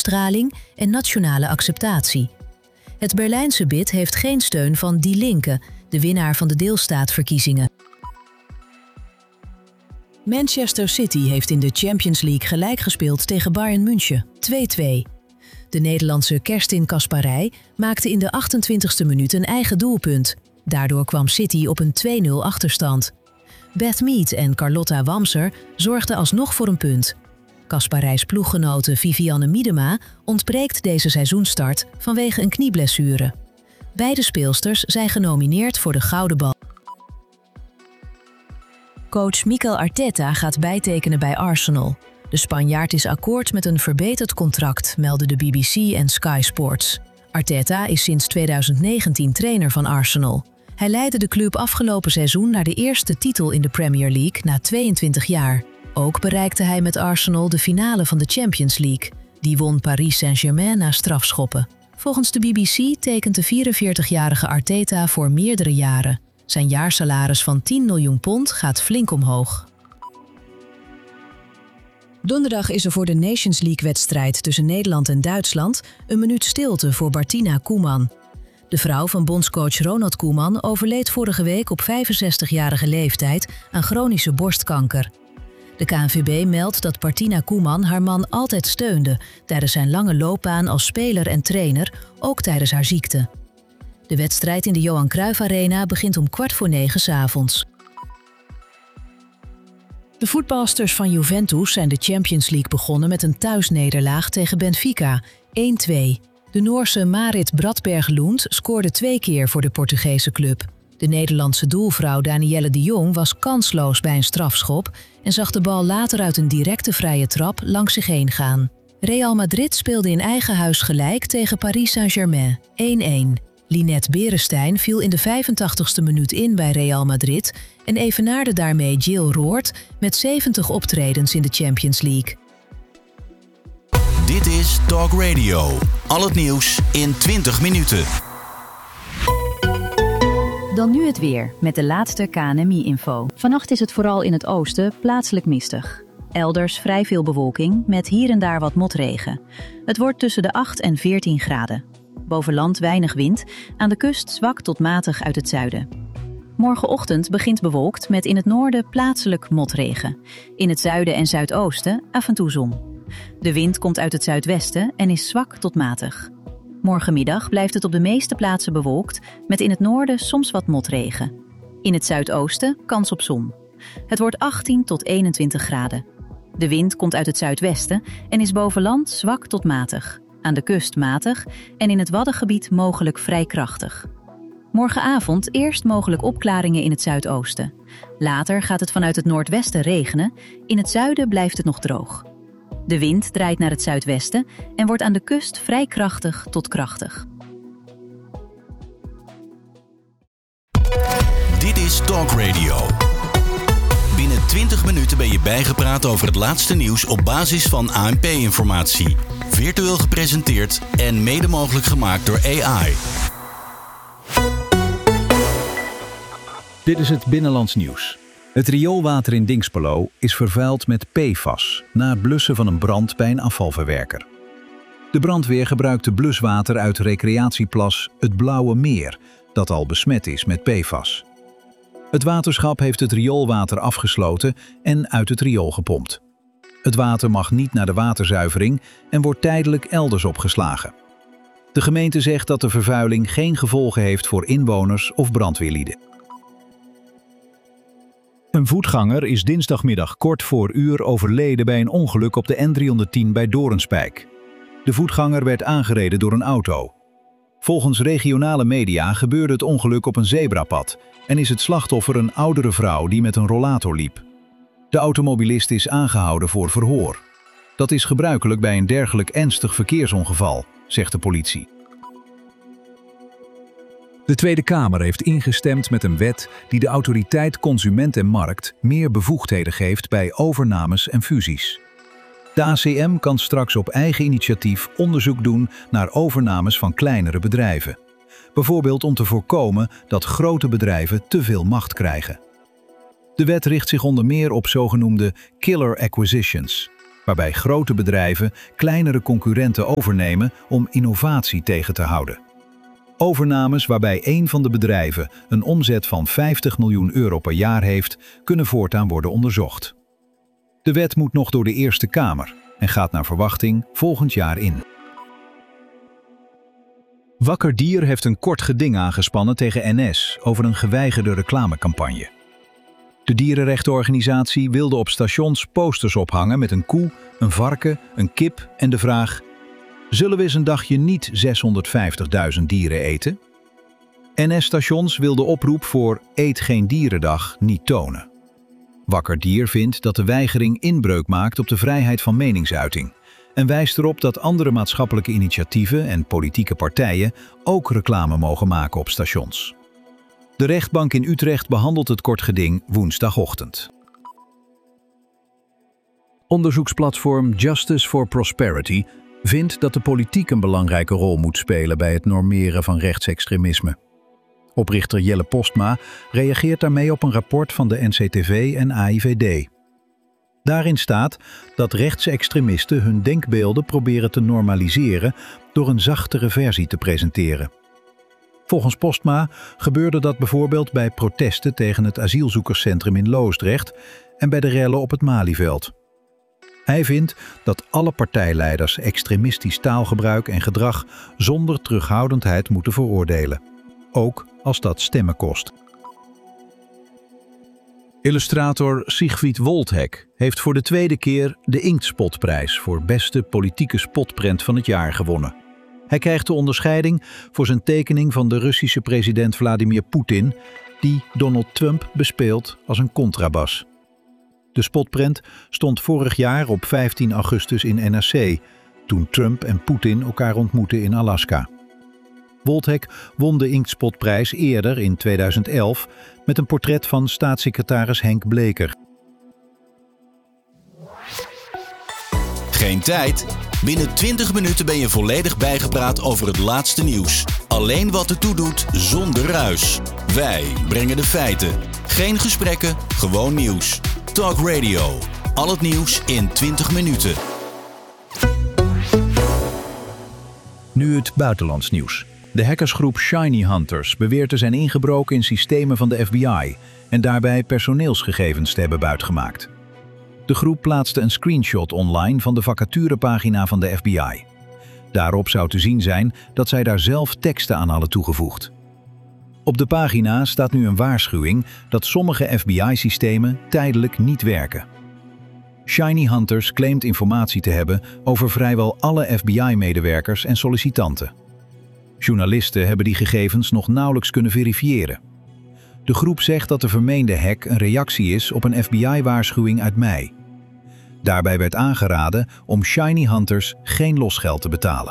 uitstraling en nationale acceptatie. Het Berlijnse bid heeft geen steun van Die Linke, de winnaar van de deelstaatverkiezingen. Manchester City heeft in de Champions League gelijk gespeeld tegen Bayern München, 2-2. De Nederlandse Kerstin Kasparij maakte in de 28e minuut een eigen doelpunt. Daardoor kwam City op een 2-0 achterstand. Beth Mead en Carlotta Wamser zorgden alsnog voor een punt. Kasparijs ploeggenote Vivianne Miedema ontbreekt deze seizoenstart vanwege een knieblessure. Beide speelsters zijn genomineerd voor de Gouden Bal. Coach Mikel Arteta gaat bijtekenen bij Arsenal. De Spanjaard is akkoord met een verbeterd contract, melden de BBC en Sky Sports. Arteta is sinds 2019 trainer van Arsenal. Hij leidde de club afgelopen seizoen naar de eerste titel in de Premier League na 22 jaar. Ook bereikte hij met Arsenal de finale van de Champions League. Die won Paris Saint-Germain na strafschoppen. Volgens de BBC tekent de 44-jarige Arteta voor meerdere jaren. Zijn jaarsalaris van 10 miljoen pond gaat flink omhoog. Donderdag is er voor de Nations League-wedstrijd tussen Nederland en Duitsland een minuut stilte voor Martina Koeman. De vrouw van bondscoach Ronald Koeman overleed vorige week op 65-jarige leeftijd aan chronische borstkanker. De KNVB meldt dat Martina Koeman haar man altijd steunde tijdens zijn lange loopbaan als speler en trainer, ook tijdens haar ziekte. De wedstrijd in de Johan Cruijff Arena begint om 8:45 'avonds. De voetbalsters van Juventus zijn de Champions League begonnen met een thuisnederlaag tegen Benfica, 1-2. De Noorse Marit Bradberg Lund scoorde 2 keer voor de Portugese club. De Nederlandse doelvrouw Danielle de Jong was kansloos bij een strafschop en zag de bal later uit een directe vrije trap langs zich heen gaan. Real Madrid speelde in eigen huis gelijk tegen Paris Saint-Germain, 1-1. Linette Beresteyn viel in de 85ste minuut in bij Real Madrid en evenaarde daarmee Jill Roord met 70 optredens in de Champions League. Dit is Talk Radio. Al het nieuws in 20 minuten. Dan nu het weer, met de laatste KNMI-info. Vannacht is het vooral in het oosten plaatselijk mistig. Elders vrij veel bewolking, met hier en daar wat motregen. Het wordt tussen de 8 en 14 graden. Boven land weinig wind, aan de kust zwak tot matig uit het zuiden. Morgenochtend begint bewolkt met in het noorden plaatselijk motregen. In het zuiden en zuidoosten af en toe zon. De wind komt uit het zuidwesten en is zwak tot matig. Morgenmiddag blijft het op de meeste plaatsen bewolkt, met in het noorden soms wat motregen. In het zuidoosten kans op zon. Het wordt 18 tot 21 graden. De wind komt uit het zuidwesten en is boven land zwak tot matig. Aan de kust matig en in het Waddengebied mogelijk vrij krachtig. Morgenavond eerst mogelijk opklaringen in het zuidoosten. Later gaat het vanuit het noordwesten regenen. In het zuiden blijft het nog droog. De wind draait naar het zuidwesten en wordt aan de kust vrij krachtig tot krachtig. Dit is Talk Radio. Binnen 20 minuten ben je bijgepraat over het laatste nieuws op basis van ANP-informatie. Virtueel gepresenteerd en mede mogelijk gemaakt door AI. Dit is het Binnenlands Nieuws. Het rioolwater in Dinxperlo is vervuild met PFAS na het blussen van een brand bij een afvalverwerker. De brandweer gebruikte bluswater uit recreatieplas Het Blauwe Meer, dat al besmet is met PFAS. Het waterschap heeft het rioolwater afgesloten en uit het riool gepompt. Het water mag niet naar de waterzuivering en wordt tijdelijk elders opgeslagen. De gemeente zegt dat de vervuiling geen gevolgen heeft voor inwoners of brandweerlieden. Een voetganger is dinsdagmiddag kort voor uur overleden bij een ongeluk op de N310 bij Doornspijk. De voetganger werd aangereden door een auto. Volgens regionale media gebeurde het ongeluk op een zebrapad en is het slachtoffer een oudere vrouw die met een rollator liep. De automobilist is aangehouden voor verhoor. Dat is gebruikelijk bij een dergelijk ernstig verkeersongeval, zegt de politie. De Tweede Kamer heeft ingestemd met een wet die de autoriteit Consument en Markt meer bevoegdheden geeft bij overnames en fusies. De ACM kan straks op eigen initiatief onderzoek doen naar overnames van kleinere bedrijven. Bijvoorbeeld om te voorkomen dat grote bedrijven te veel macht krijgen. De wet richt zich onder meer op zogenoemde killer acquisitions. waarbij grote bedrijven kleinere concurrenten overnemen om innovatie tegen te houden. Overnames waarbij één van de bedrijven een omzet van €50 miljoen per jaar heeft, kunnen voortaan worden onderzocht. De wet moet nog door de Eerste Kamer en gaat naar verwachting volgend jaar in. Wakker Dier heeft een kort geding aangespannen tegen NS over een geweigerde reclamecampagne. De dierenrechtenorganisatie wilde op stations posters ophangen met een koe, een varken, een kip en de vraag: zullen we eens een dagje niet 650.000 dieren eten? NS-stations wilden de oproep voor Eet geen dierendag niet tonen. Wakker Dier vindt dat de weigering inbreuk maakt op de vrijheid van meningsuiting en wijst erop dat andere maatschappelijke initiatieven en politieke partijen ook reclame mogen maken op stations. De rechtbank in Utrecht behandelt het kort geding woensdagochtend. Onderzoeksplatform Justice for Prosperity vindt dat de politiek een belangrijke rol moet spelen bij het normeren van rechtsextremisme. Oprichter Jelle Postma reageert daarmee op een rapport van de NCTV en AIVD. Daarin staat dat rechtsextremisten hun denkbeelden proberen te normaliseren door een zachtere versie te presenteren. Volgens Postma gebeurde dat bijvoorbeeld bij protesten tegen het asielzoekerscentrum in Loosdrecht en bij de rellen op het Malieveld. Hij vindt dat alle partijleiders extremistisch taalgebruik en gedrag zonder terughoudendheid moeten veroordelen, ook als dat stemmen kost. Illustrator Siegfried Woldhek heeft voor de tweede keer de Inktspotprijs voor beste politieke spotprent van het jaar gewonnen. Hij krijgt de onderscheiding voor zijn tekening van de Russische president Vladimir Poetin, die Donald Trump bespeelt als een contrabas. De spotprent stond vorig jaar op 15 augustus in NRC, toen Trump en Poetin elkaar ontmoetten in Alaska. Woldhek won de Inktspotprijs eerder in 2011 met een portret van staatssecretaris Henk Bleker. Geen tijd? Binnen 20 minuten ben je volledig bijgepraat over het laatste nieuws. Alleen wat ertoe doet, zonder ruis. Wij brengen de feiten. Geen gesprekken, gewoon nieuws. Talk Radio. Al het nieuws in 20 minuten. Nu het buitenlands nieuws. De hackersgroep Shiny Hunters beweert te zijn ingebroken in systemen van de FBI en daarbij personeelsgegevens te hebben buitgemaakt. De groep plaatste een screenshot online van de vacaturepagina van de FBI. Daarop zou te zien zijn dat zij daar zelf teksten aan hadden toegevoegd. Op de pagina staat nu een waarschuwing dat sommige FBI-systemen tijdelijk niet werken. Shiny Hunters claimt informatie te hebben over vrijwel alle FBI-medewerkers en sollicitanten. Journalisten hebben die gegevens nog nauwelijks kunnen verifiëren. De groep zegt dat de vermeende hack een reactie is op een FBI-waarschuwing uit mei. Daarbij werd aangeraden om Shiny Hunters geen losgeld te betalen.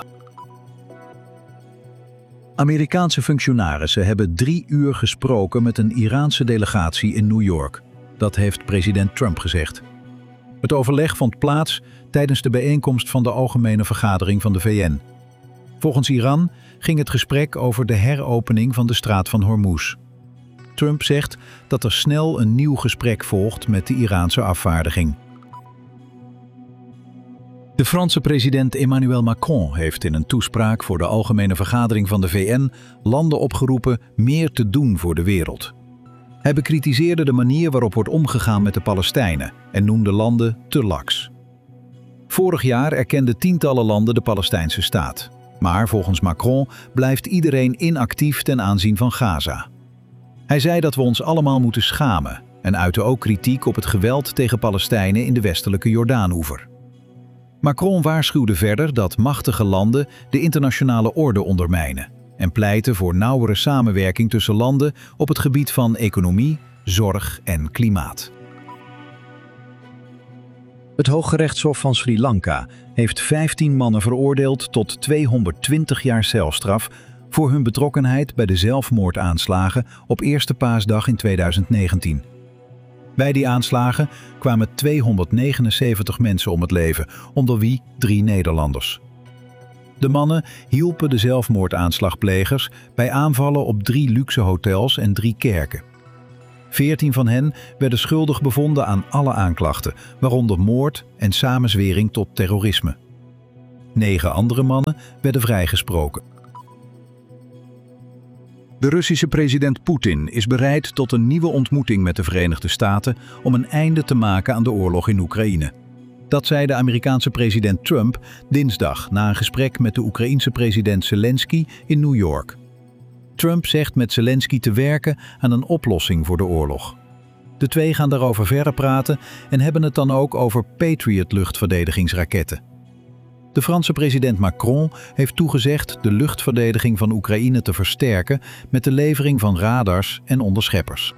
Amerikaanse functionarissen hebben 3 uur gesproken met een Iraanse delegatie in New York. Dat heeft president Trump gezegd. Het overleg vond plaats tijdens de bijeenkomst van de Algemene Vergadering van de VN. Volgens Iran ging het gesprek over de heropening van de straat van Hormuz. Trump zegt dat er snel een nieuw gesprek volgt met de Iraanse afvaardiging. De Franse president Emmanuel Macron heeft in een toespraak voor de Algemene Vergadering van de VN landen opgeroepen meer te doen voor de wereld. Hij bekritiseerde de manier waarop wordt omgegaan met de Palestijnen en noemde landen te laks. Vorig jaar erkenden tientallen landen de Palestijnse staat. Maar volgens Macron blijft iedereen inactief ten aanzien van Gaza. Hij zei dat we ons allemaal moeten schamen en uitte ook kritiek op het geweld tegen Palestijnen in de westelijke Jordaanoever. Macron waarschuwde verder dat machtige landen de internationale orde ondermijnen en pleitte voor nauwere samenwerking tussen landen op het gebied van economie, zorg en klimaat. Het Hooggerechtshof van Sri Lanka heeft 15 mannen veroordeeld tot 220 jaar celstraf voor hun betrokkenheid bij de zelfmoordaanslagen op Eerste Paasdag in 2019. Bij die aanslagen kwamen 279 mensen om het leven, onder wie 3 Nederlanders. De mannen hielpen de zelfmoordaanslagplegers bij aanvallen op 3 luxe hotels en 3 kerken. 14 van hen werden schuldig bevonden aan alle aanklachten, waaronder moord en samenzwering tot terrorisme. 9 andere mannen werden vrijgesproken. De Russische president Poetin is bereid tot een nieuwe ontmoeting met de Verenigde Staten om een einde te maken aan de oorlog in Oekraïne. Dat zei de Amerikaanse president Trump dinsdag na een gesprek met de Oekraïense president Zelensky in New York. Trump zegt met Zelensky te werken aan een oplossing voor de oorlog. De twee gaan daarover verder praten en hebben het dan ook over Patriot-luchtverdedigingsraketten. De Franse president Macron heeft toegezegd de luchtverdediging van Oekraïne te versterken met de levering van radars en onderscheppers.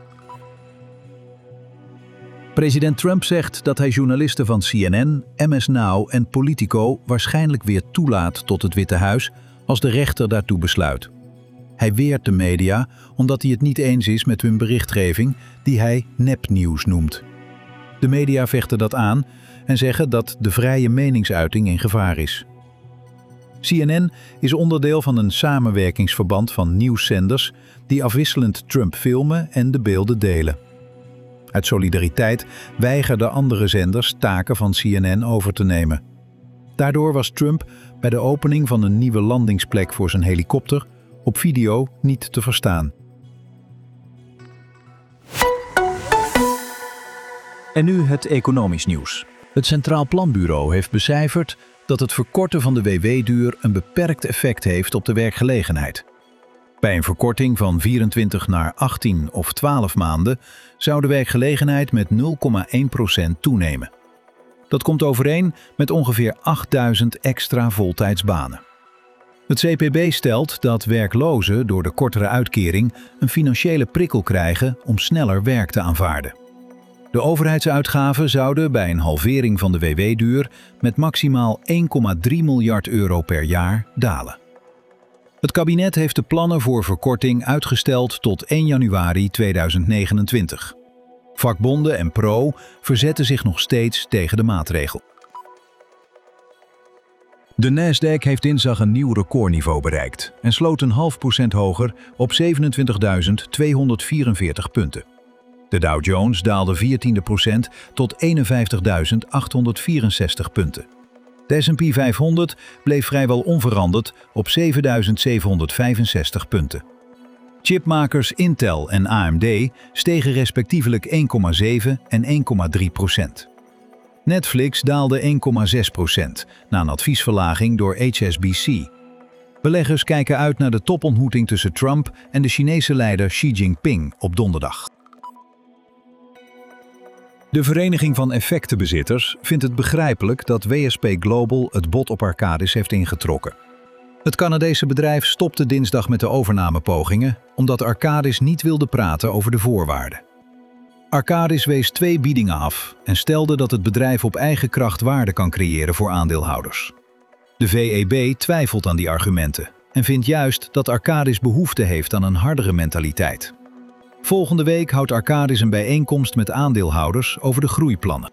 President Trump zegt dat hij journalisten van CNN, MS Now en Politico waarschijnlijk weer toelaat tot het Witte Huis als de rechter daartoe besluit. Hij weert de media omdat hij het niet eens is met hun berichtgeving die hij nepnieuws noemt. De media vechten dat aan en zeggen dat de vrije meningsuiting in gevaar is. CNN is onderdeel van een samenwerkingsverband van nieuwszenders die afwisselend Trump filmen en de beelden delen. Uit solidariteit weigerden andere zenders taken van CNN over te nemen. Daardoor was Trump bij de opening van een nieuwe landingsplek voor zijn helikopter op video niet te verstaan. En nu het economisch nieuws. Het Centraal Planbureau heeft becijferd dat het verkorten van de WW-duur een beperkt effect heeft op de werkgelegenheid. Bij een verkorting van 24 naar 18 of 12 maanden zou de werkgelegenheid met 0,1% toenemen. Dat komt overeen met ongeveer 8000 extra voltijdsbanen. Het CPB stelt dat werklozen door de kortere uitkering een financiële prikkel krijgen om sneller werk te aanvaarden. De overheidsuitgaven zouden bij een halvering van de WW-duur met maximaal 1,3 miljard euro per jaar dalen. Het kabinet heeft de plannen voor verkorting uitgesteld tot 1 januari 2029. Vakbonden en PRO verzetten zich nog steeds tegen de maatregel. De Nasdaq heeft dinsdag een nieuw recordniveau bereikt en sloot 0,5% hoger op 27.244 punten. De Dow Jones daalde 14% tot 51.864 punten. De S&P 500 bleef vrijwel onveranderd op 7.765 punten. Chipmakers Intel en AMD stegen respectievelijk 1,7 en 1,3%. Netflix daalde 1,6% na een adviesverlaging door HSBC. Beleggers kijken uit naar de topontmoeting tussen Trump en de Chinese leider Xi Jinping op donderdag. De Vereniging van Effectenbezitters vindt het begrijpelijk dat WSP Global het bod op Arcadis heeft ingetrokken. Het Canadese bedrijf stopte dinsdag met de overnamepogingen omdat Arcadis niet wilde praten over de voorwaarden. Arcadis wees 2 biedingen af en stelde dat het bedrijf op eigen kracht waarde kan creëren voor aandeelhouders. De VEB twijfelt aan die argumenten en vindt juist dat Arcadis behoefte heeft aan een hardere mentaliteit. Volgende week houdt Arcadis een bijeenkomst met aandeelhouders over de groeiplannen.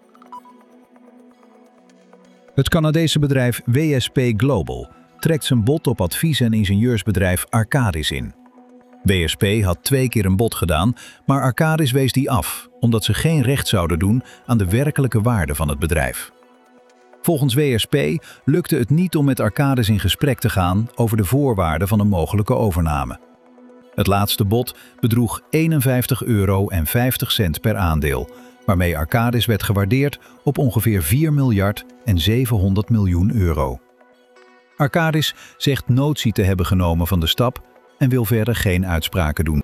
Het Canadese bedrijf WSP Global trekt zijn bod op advies- en ingenieursbedrijf Arcadis in. WSP had 2 keer een bod gedaan, maar Arcadis wees die af, omdat ze geen recht zouden doen aan de werkelijke waarde van het bedrijf. Volgens WSP lukte het niet om met Arcadis in gesprek te gaan over de voorwaarden van een mogelijke overname. Het laatste bod bedroeg €51,50 per aandeel, waarmee Arcadis werd gewaardeerd op ongeveer 4 miljard en 700 miljoen euro. Arcadis zegt notitie te hebben genomen van de stap en wil verder geen uitspraken doen.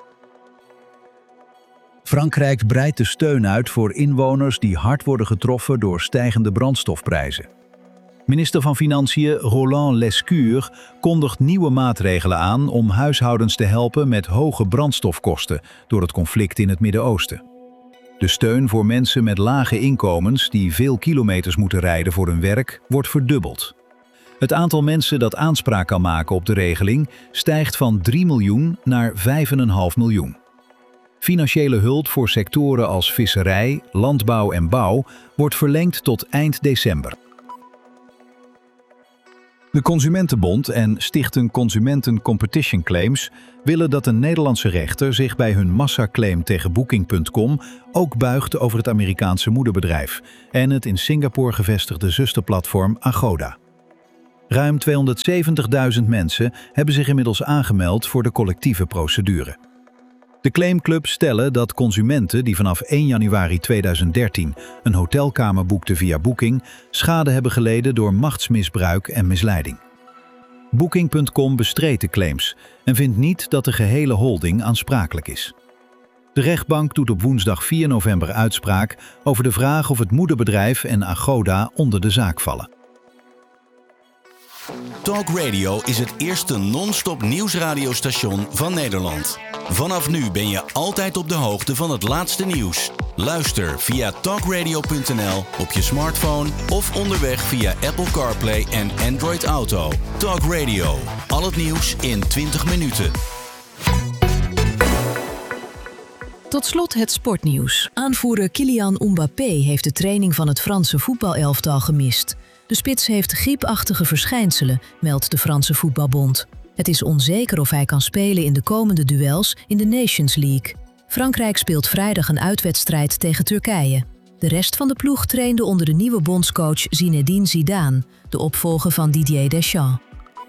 Frankrijk breidt de steun uit voor inwoners die hard worden getroffen door stijgende brandstofprijzen. Minister van Financiën Roland Lescure kondigt nieuwe maatregelen aan om huishoudens te helpen met hoge brandstofkosten door het conflict in het Midden-Oosten. De steun voor mensen met lage inkomens die veel kilometers moeten rijden voor hun werk wordt verdubbeld. Het aantal mensen dat aanspraak kan maken op de regeling stijgt van 3 miljoen naar 5,5 miljoen. Financiële hulp voor sectoren als visserij, landbouw en bouw wordt verlengd tot eind december. De Consumentenbond en Stichting Consumenten Competition Claims willen dat een Nederlandse rechter zich bij hun massaclaim tegen Booking.com ook buigt over het Amerikaanse moederbedrijf en het in Singapore gevestigde zusterplatform Agoda. Ruim 270.000 mensen hebben zich inmiddels aangemeld voor de collectieve procedure. De claimclubs stellen dat consumenten die vanaf 1 januari 2013 een hotelkamer boekten via Booking schade hebben geleden door machtsmisbruik en misleiding. Booking.com bestreedt de claims en vindt niet dat de gehele holding aansprakelijk is. De rechtbank doet op woensdag 4 november uitspraak over de vraag of het moederbedrijf en Agoda onder de zaak vallen. Talk Radio is het eerste non-stop nieuwsradiostation van Nederland. Vanaf nu ben je altijd op de hoogte van het laatste nieuws. Luister via talkradio.nl op je smartphone of onderweg via Apple CarPlay en Android Auto. Talk Radio. Al het nieuws in 20 minuten. Tot slot het sportnieuws. Aanvoerder Kylian Mbappé heeft de training van het Franse voetbalelftal gemist. De spits heeft griepachtige verschijnselen, meldt de Franse voetbalbond. Het is onzeker of hij kan spelen in de komende duels in de Nations League. Frankrijk speelt vrijdag een uitwedstrijd tegen Turkije. De rest van de ploeg trainde onder de nieuwe bondscoach Zinedine Zidane, de opvolger van Didier Deschamps.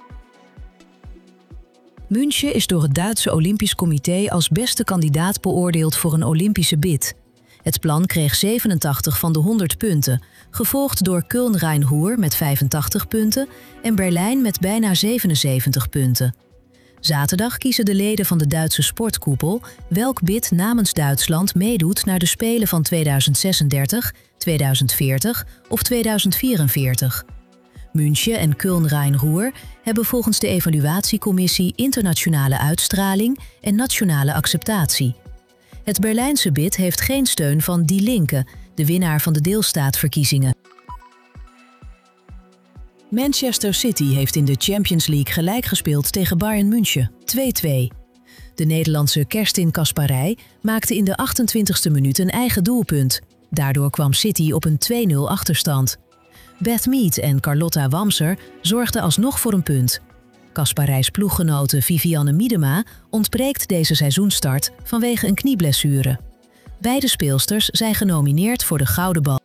München is door het Duitse Olympisch Comité als beste kandidaat beoordeeld voor een Olympische bid. Het plan kreeg 87 van de 100 punten, gevolgd door Köln-Rhein-Ruhr met 85 punten en Berlijn met bijna 77 punten. Zaterdag kiezen de leden van de Duitse sportkoepel welk bid namens Duitsland meedoet naar de Spelen van 2036, 2040 of 2044. München en Köln-Rhein-Ruhr hebben volgens de evaluatiecommissie internationale uitstraling en nationale acceptatie. Het Berlijnse bid heeft geen steun van Die Linke, de winnaar van de deelstaatverkiezingen. Manchester City heeft in de Champions League gelijk gespeeld tegen Bayern München, 2-2. De Nederlandse Kerstin Kasparij maakte in de 28e minuut een eigen doelpunt. Daardoor kwam City op een 2-0 achterstand. Beth Mead en Carlotta Wamser zorgden alsnog voor een punt. Kasparijs ploeggenote Vivianne Miedema ontbreekt deze seizoenstart vanwege een knieblessure. Beide speelsters zijn genomineerd voor de Gouden Bal.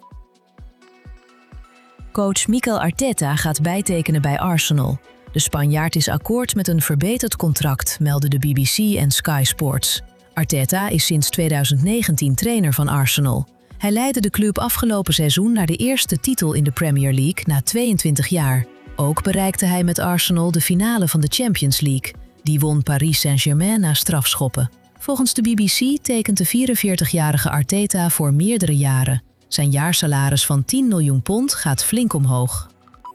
Coach Mikel Arteta gaat bijtekenen bij Arsenal. De Spanjaard is akkoord met een verbeterd contract, melden de BBC en Sky Sports. Arteta is sinds 2019 trainer van Arsenal. Hij leidde de club afgelopen seizoen naar de eerste titel in de Premier League na 22 jaar. Ook bereikte hij met Arsenal de finale van de Champions League. Die won Paris Saint-Germain na strafschoppen. Volgens de BBC tekent de 44-jarige Arteta voor meerdere jaren. Zijn jaarsalaris van 10 miljoen pond gaat flink omhoog.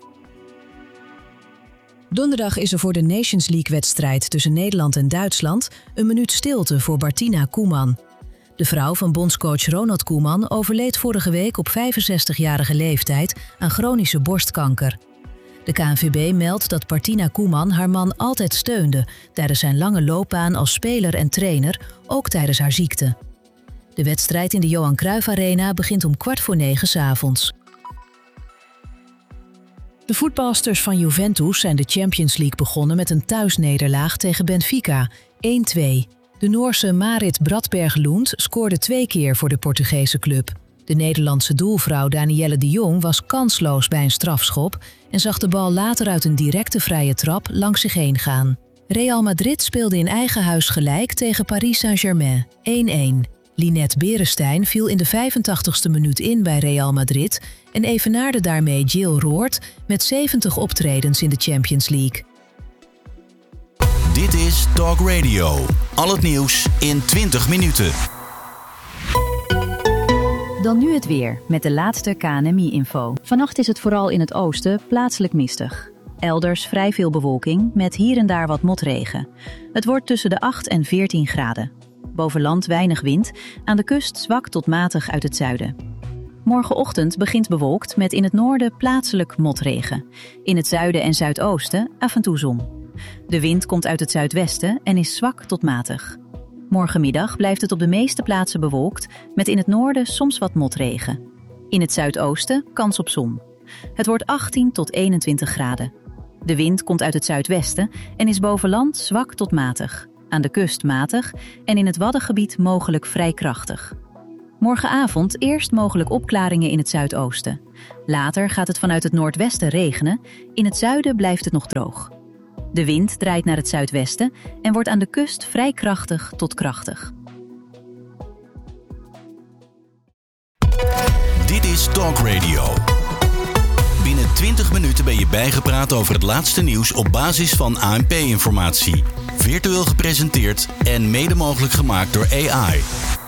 Donderdag is er voor de Nations League-wedstrijd tussen Nederland en Duitsland een minuut stilte voor Martina Koeman. De vrouw van bondscoach Ronald Koeman overleed vorige week op 65-jarige leeftijd aan chronische borstkanker. De KNVB meldt dat Martina Koeman haar man altijd steunde tijdens zijn lange loopbaan als speler en trainer, ook tijdens haar ziekte. De wedstrijd in de Johan Cruijff Arena begint om 8:45 'avonds. De voetbalsters van Juventus zijn de Champions League begonnen met een thuisnederlaag tegen Benfica, 1-2. De Noorse Marit Bradberg Lund scoorde 2 keer voor de Portugese club. De Nederlandse doelvrouw Danielle de Jong was kansloos bij een strafschop en zag de bal later uit een directe vrije trap langs zich heen gaan. Real Madrid speelde in eigen huis gelijk tegen Paris Saint-Germain, 1-1. Linette Beresteyn viel in de 85ste minuut in bij Real Madrid en evenaarde daarmee Jill Roord met 70 optredens in de Champions League. Dit is Talk Radio. Al het nieuws in 20 minuten. Dan nu het weer, met de laatste KNMI-info. Vannacht is het vooral in het oosten plaatselijk mistig. Elders vrij veel bewolking, met hier en daar wat motregen. Het wordt tussen de 8 en 14 graden. Boven land weinig wind, aan de kust zwak tot matig uit het zuiden. Morgenochtend begint bewolkt met in het noorden plaatselijk motregen. In het zuiden en zuidoosten af en toe zon. De wind komt uit het zuidwesten en is zwak tot matig. Morgenmiddag blijft het op de meeste plaatsen bewolkt, met in het noorden soms wat motregen. In het zuidoosten kans op zon. Het wordt 18 tot 21 graden. De wind komt uit het zuidwesten en is boven land zwak tot matig. Aan de kust matig en in het Waddengebied mogelijk vrij krachtig. Morgenavond eerst mogelijk opklaringen in het zuidoosten. Later gaat het vanuit het noordwesten regenen. In het zuiden blijft het nog droog. De wind draait naar het zuidwesten en wordt aan de kust vrij krachtig tot krachtig. Dit is Talk Radio. Binnen 20 minuten ben je bijgepraat over het laatste nieuws op basis van ANP-informatie. Virtueel gepresenteerd en mede mogelijk gemaakt door AI.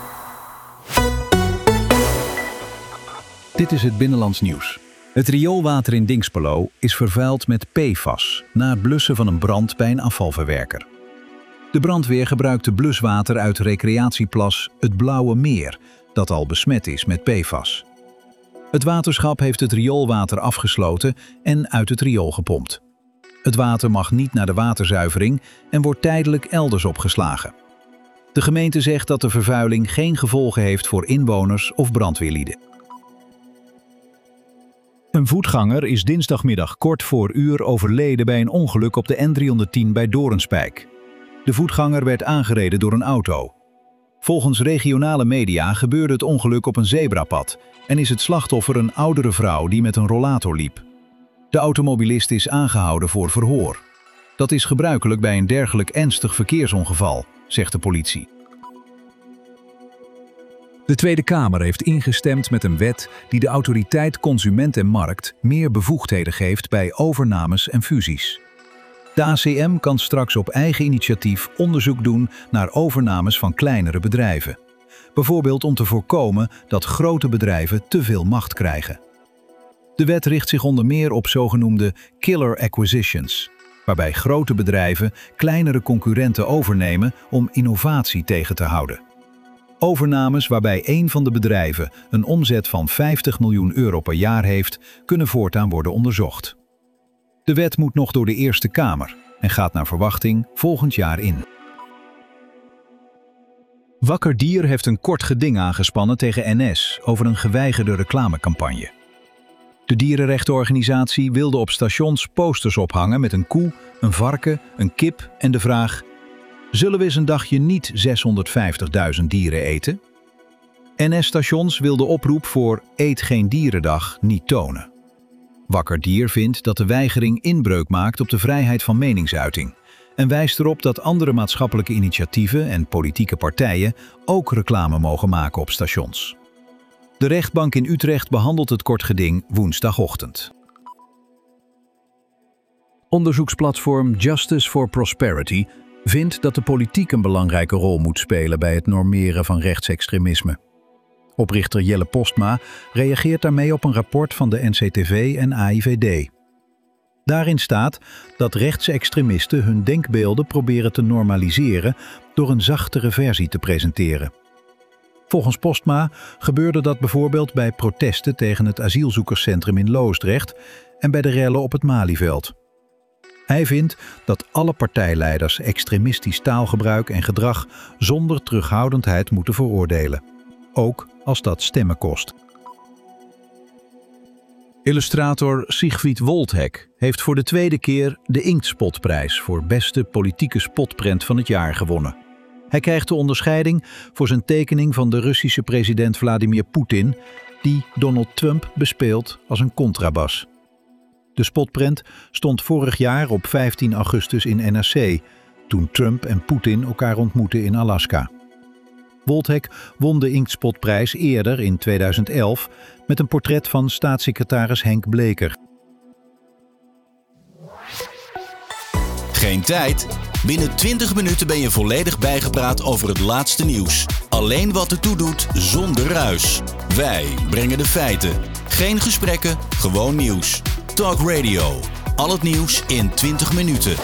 Dit is het Binnenlands Nieuws. Het rioolwater in Dinxperlo is vervuild met PFAS na het blussen van een brand bij een afvalverwerker. De brandweer gebruikte bluswater uit recreatieplas Het Blauwe Meer, dat al besmet is met PFAS. Het waterschap heeft het rioolwater afgesloten en uit het riool gepompt. Het water mag niet naar de waterzuivering en wordt tijdelijk elders opgeslagen. De gemeente zegt dat de vervuiling geen gevolgen heeft voor inwoners of brandweerlieden. Een voetganger is dinsdagmiddag kort voor uur overleden bij een ongeluk op de N310 bij Doornspijk. De voetganger werd aangereden door een auto. Volgens regionale media gebeurde het ongeluk op een zebrapad en is het slachtoffer een oudere vrouw die met een rollator liep. De automobilist is aangehouden voor verhoor. Dat is gebruikelijk bij een dergelijk ernstig verkeersongeval, zegt de politie. De Tweede Kamer heeft ingestemd met een wet die de Autoriteit Consument en Markt meer bevoegdheden geeft bij overnames en fusies. De ACM kan straks op eigen initiatief onderzoek doen naar overnames van kleinere bedrijven. Bijvoorbeeld om te voorkomen dat grote bedrijven te veel macht krijgen. De wet richt zich onder meer op zogenoemde killer acquisitions, waarbij grote bedrijven kleinere concurrenten overnemen om innovatie tegen te houden. Overnames waarbij één van de bedrijven een omzet van 50 miljoen euro per jaar heeft, kunnen voortaan worden onderzocht. De wet moet nog door de Eerste Kamer en gaat naar verwachting volgend jaar in. Wakker Dier heeft een kort geding aangespannen tegen NS over een geweigerde reclamecampagne. De dierenrechtenorganisatie wilde op stations posters ophangen met een koe, een varken, een kip en de vraag: zullen we eens een dagje niet 650.000 dieren eten? NS-stations wilden de oproep voor Eet geen dierendag niet tonen. Wakker Dier vindt dat de weigering inbreuk maakt op de vrijheid van meningsuiting en wijst erop dat andere maatschappelijke initiatieven en politieke partijen ook reclame mogen maken op stations. De rechtbank in Utrecht behandelt het kort geding woensdagochtend. Onderzoeksplatform Justice for Prosperity vindt dat de politiek een belangrijke rol moet spelen bij het normeren van rechtsextremisme. Oprichter Jelle Postma reageert daarmee op een rapport van de NCTV en AIVD. Daarin staat dat rechtsextremisten hun denkbeelden proberen te normaliseren door een zachtere versie te presenteren. Volgens Postma gebeurde dat bijvoorbeeld bij protesten tegen het asielzoekerscentrum in Loosdrecht en bij de rellen op het Malieveld. Hij vindt dat alle partijleiders extremistisch taalgebruik en gedrag zonder terughoudendheid moeten veroordelen, ook als dat stemmen kost. Illustrator Siegfried Woldhek heeft voor de tweede keer de Inktspotprijs voor beste politieke spotprent van het jaar gewonnen. Hij krijgt de onderscheiding voor zijn tekening van de Russische president Vladimir Poetin, die Donald Trump bespeelt als een contrabas. De spotprent stond vorig jaar op 15 augustus in NRC, toen Trump en Poetin elkaar ontmoetten in Alaska. Woldhek won de Inktspotprijs eerder in 2011 met een portret van staatssecretaris Henk Bleker. Geen tijd? Binnen 20 minuten ben je volledig bijgepraat over het laatste nieuws. Alleen wat ertoe doet, zonder ruis. Wij brengen de feiten. Geen gesprekken, gewoon nieuws. Talk Radio. Al het nieuws in 20 minuten.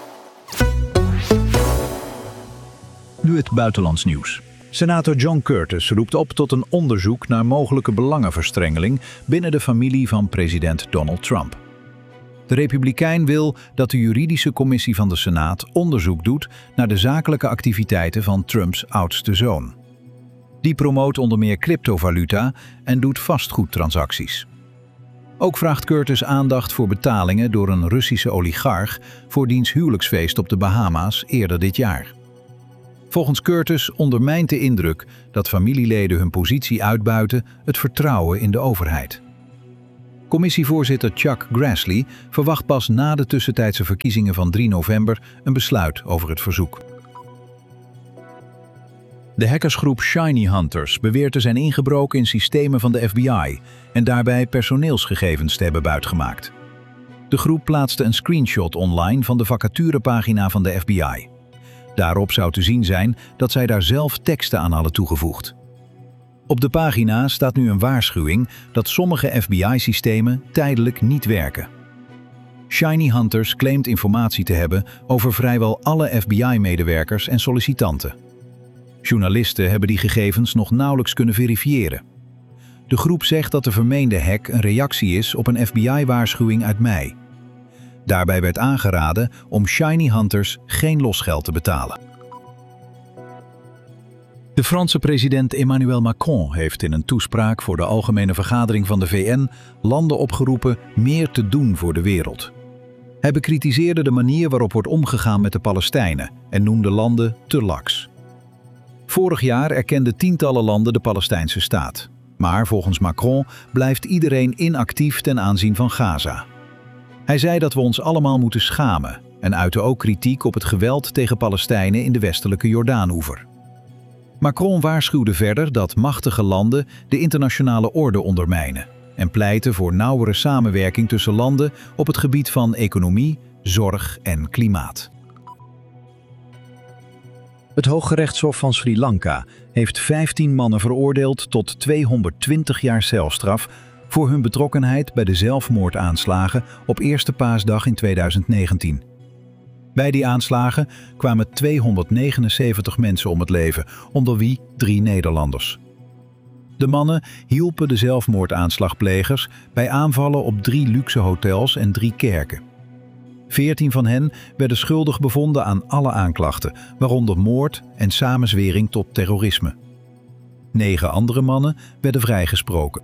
Nu het buitenlands nieuws. Senator John Curtis roept op tot een onderzoek naar mogelijke belangenverstrengeling binnen de familie van president Donald Trump. De Republikein wil dat de juridische commissie van de Senaat onderzoek doet naar de zakelijke activiteiten van Trumps oudste zoon. Die promoot onder meer cryptovaluta en doet vastgoedtransacties. Ook vraagt Curtis aandacht voor betalingen door een Russische oligarch voor diens huwelijksfeest op de Bahama's eerder dit jaar. Volgens Curtis ondermijnt de indruk dat familieleden hun positie uitbuiten het vertrouwen in de overheid. Commissievoorzitter Chuck Grassley verwacht pas na de tussentijdse verkiezingen van 3 november een besluit over het verzoek. De hackersgroep Shiny Hunters beweert te zijn ingebroken in systemen van de FBI en daarbij personeelsgegevens te hebben buitgemaakt. De groep plaatste een screenshot online van de vacaturepagina van de FBI. Daarop zou te zien zijn dat zij daar zelf teksten aan hadden toegevoegd. Op de pagina staat nu een waarschuwing dat sommige FBI-systemen tijdelijk niet werken. Shiny Hunters claimt informatie te hebben over vrijwel alle FBI-medewerkers en sollicitanten. Journalisten hebben die gegevens nog nauwelijks kunnen verifiëren. De groep zegt dat de vermeende hack een reactie is op een FBI-waarschuwing uit mei. Daarbij werd aangeraden om Shiny Hunters geen losgeld te betalen. De Franse president Emmanuel Macron heeft in een toespraak voor de Algemene Vergadering van de VN landen opgeroepen meer te doen voor de wereld. Hij bekritiseerde de manier waarop wordt omgegaan met de Palestijnen en noemde landen te laks. Vorig jaar erkenden tientallen landen de Palestijnse staat. Maar volgens Macron blijft iedereen inactief ten aanzien van Gaza. Hij zei dat we ons allemaal moeten schamen en uitte ook kritiek op het geweld tegen Palestijnen in de westelijke Jordaanoever. Macron waarschuwde verder dat machtige landen de internationale orde ondermijnen en pleitte voor nauwere samenwerking tussen landen op het gebied van economie, zorg en klimaat. Het Hooggerechtshof van Sri Lanka heeft 15 mannen veroordeeld tot 220 jaar celstraf voor hun betrokkenheid bij de zelfmoordaanslagen op Eerste Paasdag in 2019. Bij die aanslagen kwamen 279 mensen om het leven, onder wie 3 Nederlanders. De mannen hielpen de zelfmoordaanslagplegers bij aanvallen op 3 luxe hotels en 3 kerken. 14 van hen werden schuldig bevonden aan alle aanklachten, waaronder moord en samenzwering tot terrorisme. 9 andere mannen werden vrijgesproken.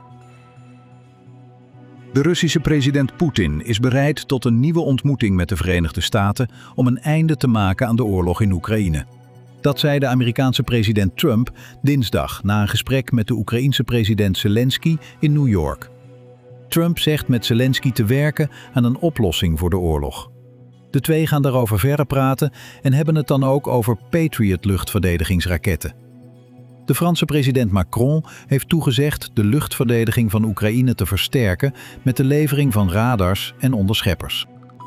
De Russische president Poetin is bereid tot een nieuwe ontmoeting met de Verenigde Staten om een einde te maken aan de oorlog in Oekraïne. Dat zei de Amerikaanse president Trump dinsdag na een gesprek met de Oekraïense president Zelensky in New York. Trump zegt met Zelensky te werken aan een oplossing voor de oorlog. De twee gaan daarover verder praten en hebben het dan ook over Patriot-luchtverdedigingsraketten. De Franse president Macron heeft toegezegd de luchtverdediging van Oekraïne te versterken met de levering van radars en onderscheppers.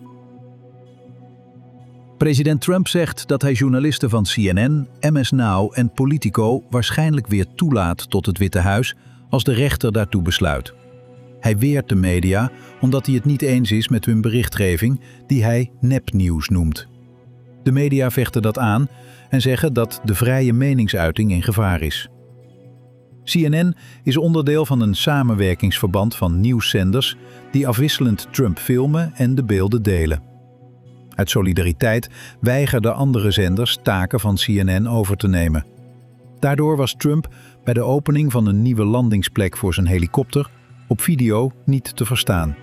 President Trump zegt dat hij journalisten van CNN, MS Now en Politico waarschijnlijk weer toelaat tot het Witte Huis als de rechter daartoe besluit. Hij weert de media omdat hij het niet eens is met hun berichtgeving die hij nepnieuws noemt. De media vechten dat aan en zeggen dat de vrije meningsuiting in gevaar is. CNN is onderdeel van een samenwerkingsverband van nieuwszenders die afwisselend Trump filmen en de beelden delen. Uit solidariteit weigerden andere zenders taken van CNN over te nemen. Daardoor was Trump bij de opening van een nieuwe landingsplek voor zijn helikopter op video niet te verstaan.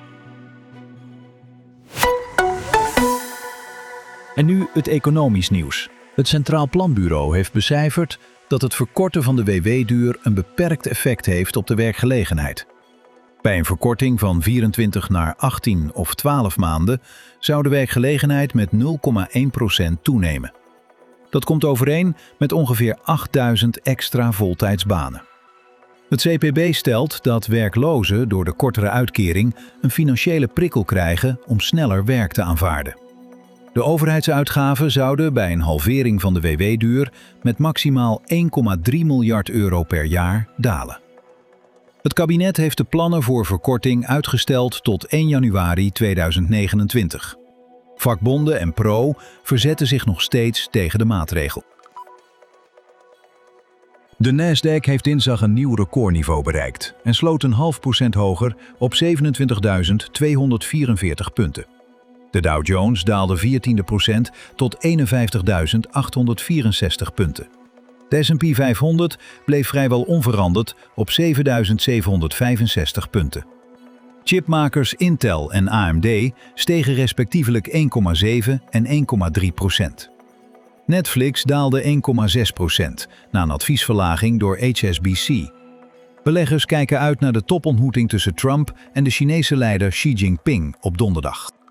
En nu het economisch nieuws. Het Centraal Planbureau heeft becijferd dat het verkorten van de WW-duur een beperkt effect heeft op de werkgelegenheid. Bij een verkorting van 24 naar 18 of 12 maanden zou de werkgelegenheid met 0,1% toenemen. Dat komt overeen met ongeveer 8000 extra voltijdsbanen. Het CPB stelt dat werklozen door de kortere uitkering een financiële prikkel krijgen om sneller werk te aanvaarden. De overheidsuitgaven zouden bij een halvering van de WW-duur met maximaal 1,3 miljard euro per jaar dalen. Het kabinet heeft de plannen voor verkorting uitgesteld tot 1 januari 2029. Vakbonden en PRO verzetten zich nog steeds tegen de maatregel. De Nasdaq heeft dinsdag een nieuw recordniveau bereikt en sloot 0,5% hoger op 27.244 punten. De Dow Jones daalde 14% tot 51.864 punten. De S&P 500 bleef vrijwel onveranderd op 7.765 punten. Chipmakers Intel en AMD stegen respectievelijk 1,7 en 1,3%. Netflix daalde 1,6% na een adviesverlaging door HSBC. Beleggers kijken uit naar de topontmoeting tussen Trump en de Chinese leider Xi Jinping op donderdag.